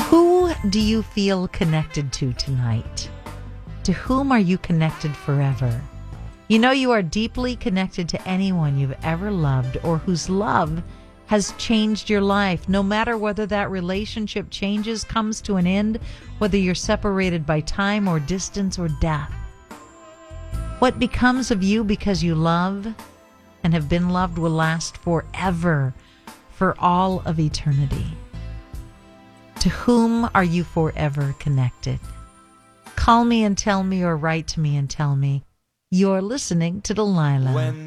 Who do you feel connected to tonight? To whom are you connected forever? You know you are deeply connected to anyone you've ever loved or whose love has changed your life, no matter whether that relationship changes, comes to an end, whether you're separated by time or distance or death. What becomes of you because you love and have been loved will last forever, for all of eternity. To whom are you forever connected? Call me and tell me, or write to me and tell me. You're listening to Delilah.